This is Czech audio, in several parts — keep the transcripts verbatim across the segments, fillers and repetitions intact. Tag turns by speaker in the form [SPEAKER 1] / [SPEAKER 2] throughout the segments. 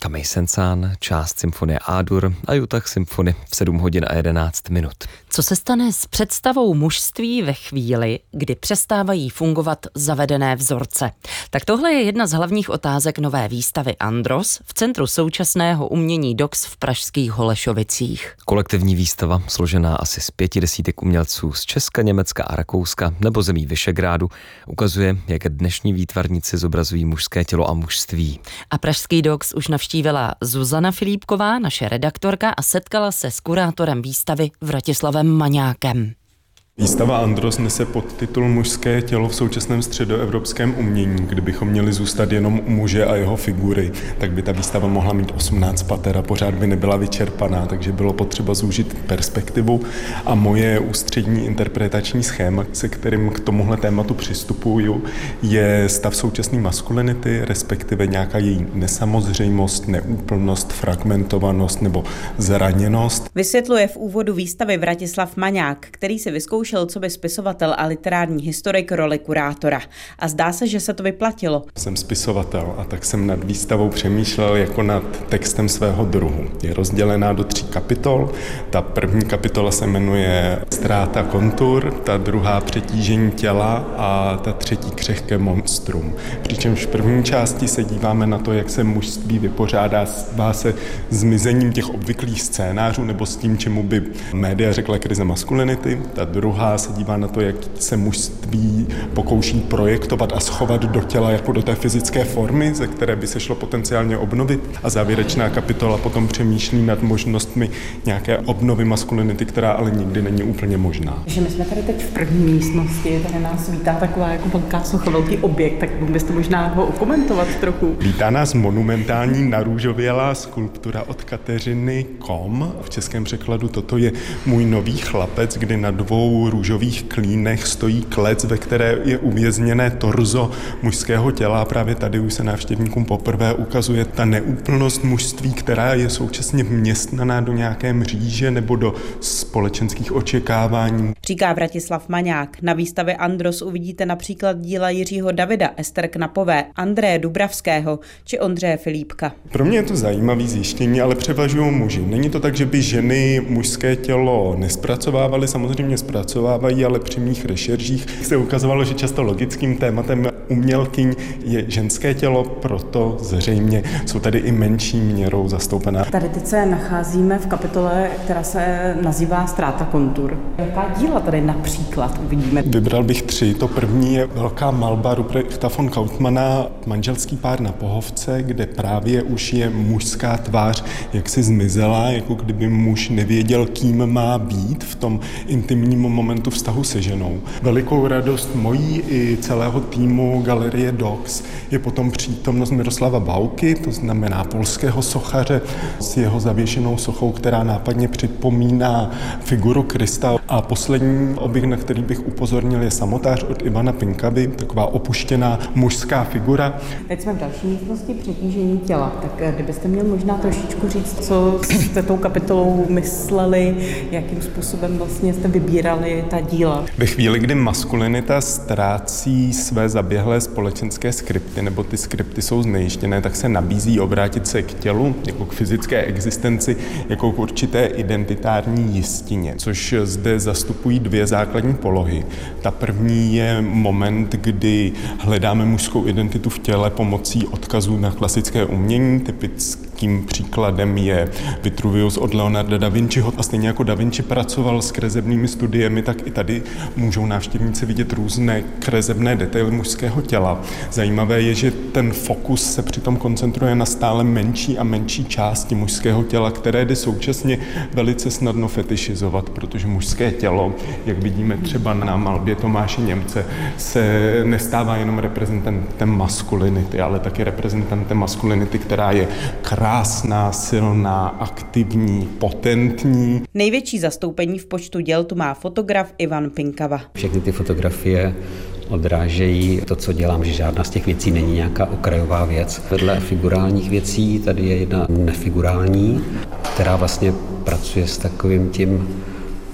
[SPEAKER 1] Kamej Sensán, část symfonie A-dur a Utah Symphony v sedm hodin a jedenáct minut.
[SPEAKER 2] Co se stane s představou mužství ve chvíli, kdy přestávají fungovat zavedené vzorce? Tak tohle je jedna z hlavních otázek nové výstavy Andros v Centru současného umění D O X v pražských Holešovicích.
[SPEAKER 1] Kolektivní výstava, složená asi z pěti desítek umělců z Česka, Německa a Rakouska nebo zemí Visegrádu, ukazuje, jak dnešní výtvarníci zobrazují mužské tělo a mužství.
[SPEAKER 2] A pražský D O X už navštívila Zuzana Filipková, naše redaktorka, a setkala se s kurátorem výstavy Vratislavem Maňákem.
[SPEAKER 3] Výstava Andros nese podtitul Mužské tělo v současném středoevropském umění. Kdybychom měli zůstat jenom u muže a jeho figury, tak by ta výstava mohla mít osmnáct pater a pořád by nebyla vyčerpaná, takže bylo potřeba zúžit perspektivu a moje ústřední interpretační schéma, se kterým k tomuhle tématu přistupuju, je stav současné maskulinity, respektive nějaká její nesamozřejmost, neúplnost, fragmentovanost nebo zraněnost.
[SPEAKER 4] Vysvětluje v úvodu výstavy Vratislav Maňák, který si vyzkoušel coby spisovatel a literární historik roli kurátora. A zdá se, že se to vyplatilo.
[SPEAKER 3] Jsem spisovatel a tak jsem nad výstavou přemýšlel jako nad textem svého druhu. Je rozdělená do tří kapitol. Ta první kapitola se jmenuje Ztráta kontur, ta druhá Přetížení těla a ta třetí Křehké monstrum. Přičemž v první části se díváme na to, jak se mužství vypořádá se zmizením těch obvyklých scénářů nebo s tím, čemu by média řekla krize maskulinity. Ta druhá se dívá na to, jak se mužství pokouší projektovat a schovat do těla jako do té fyzické formy, ze které by se šlo potenciálně obnovit. A závěrečná kapitola potom přemýšlí nad možnostmi nějaké obnovy maskulinity, která ale nikdy není úplně možná.
[SPEAKER 5] Že my jsme tady teď v první místnosti, tady nás vítá taková jako velká socha, velký objekt, tak byste možná ho okomentovat trochu.
[SPEAKER 3] Vítá nás monumentální narůžovělá skulptura od Kateřiny Kom. V českém překladu toto je Můj nový chlapec, kdy na dvou růžových klínech stojí klec, ve které je uvězněné torzo mužského těla. Právě tady už se návštěvníkům poprvé ukazuje ta neúplnost mužství, která je současně vměstnaná do nějaké mříže nebo do společenských očekávání.
[SPEAKER 4] Říká Vratislav Maňák. Na výstavě Andros uvidíte například díla Jiřího Davida, Ester Knapové, Andreje Dubravského či Ondřeje Filipka.
[SPEAKER 3] Pro mě je to zajímavé zjištění, ale převažují muži. Není to tak, že by ženy mužské tělo nespracovávaly, samozřejmě zpracovávají, ale při mých rešeržích se ukazovalo, že často logickým tématem umělkyň je ženské tělo, proto zřejmě jsou tady i menší měrou zastoupená.
[SPEAKER 5] Tady teď se nacházíme v kapitole, která se nazývá Ztráta kontur. Jaká díla tady například uvidíme?
[SPEAKER 3] Vybral bych tři. To první je velká malba Ruprechta von Kautmana, Manželský pár na Pohovce, kde právě už je mužská tvář jaksi zmizela, jako kdyby muž nevěděl, kým má být v tom intimním momentu vztahu se ženou. Velikou radost mojí i celého týmu Galerie D O X je potom přítomnost Miroslava Bauky, to znamená polského sochaře s jeho zavěšenou sochou, která nápadně připomíná figuru Krista. A poslední objekt, na který bych upozornil, je Samotář od Ivana Pinkavy, taková opuštěná mužská figura.
[SPEAKER 5] Teď jsme v další místnosti Přetížení těla. Tak kdybyste měl možná trošičku říct, co jste tou kapitolou mysleli, jakým způsobem vlastně jste vybírali ta díla.
[SPEAKER 3] Ve chvíli, kdy maskulinita ztrácí své zaběhlé společenské skripty, nebo ty skripty jsou znejištěné, tak se nabízí obrátit se k tělu, jako k fyzické existenci, jako k určité identitární jistině, což zde zastupují dvě základní polohy. Ta první je moment, kdy hledáme mužskou identitu v těle pomocí odkazů na klasické umění. Typickým příkladem je Vitruvius od Leonarda da Vinciho. A stejně jako da Vinci pracoval s kresebnými studiemi, tak i tady můžou návštěvníci vidět různé kresebné detaily mužského těla. Zajímavé je, že ten fokus se přitom koncentruje na stále menší a menší části mužského těla, které jde současně velice snadno fetišizovat, protože mužské tělo, jak vidíme třeba na malbě Tomáše Němce, se nestává jenom reprezentantem maskulinity, ale také reprezentantem maskulinity, která je krásná, silná, aktivní, potentní.
[SPEAKER 4] Největší zastoupení v počtu děl tu má fotograf Ivan Pinkava.
[SPEAKER 6] Všechny ty fotografie odrážejí to, co dělám, že žádná z těch věcí není nějaká okrajová věc. Vedle figurálních věcí tady je jedna nefigurální, která vlastně pracuje s takovým tím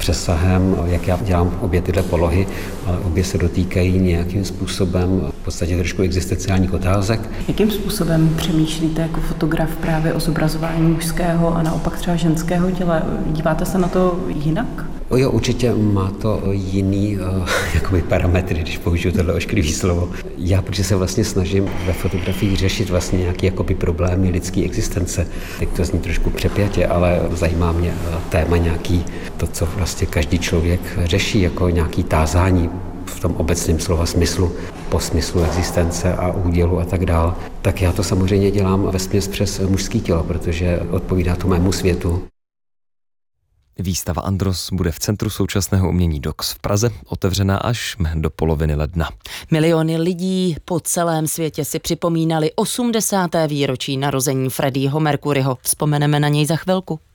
[SPEAKER 6] přesahem, jak já dělám obě tyhle polohy, ale obě se dotýkají nějakým způsobem v podstatě trošku existenciálních otázek.
[SPEAKER 5] Jakým způsobem přemýšlíte jako fotograf právě o zobrazování mužského a naopak třeba ženského těla? Díváte se na to jinak?
[SPEAKER 6] O jo, určitě má to jiný uh, jakoby parametry, když použiju tohle ošklivý slovo. Já, protože se vlastně snažím ve fotografii řešit vlastně nějaké jakoby problémy lidské existence. Teď to zní trošku přepjatě, ale zajímá mě uh, téma nějaký, to, co vlastně každý člověk řeší, jako nějaký tázání v tom obecném slova smyslu, po smyslu existence a údělu a tak dál. Tak já to samozřejmě dělám vesměs přes mužské tělo, protože odpovídá to mému světu.
[SPEAKER 1] Výstava Andros bude v Centru současného umění Dox v Praze otevřená až do poloviny ledna.
[SPEAKER 2] Miliony lidí po celém světě si připomínali osmdesáté výročí narození Freddieho Mercuryho. Vzpomeneme na něj za chvilku.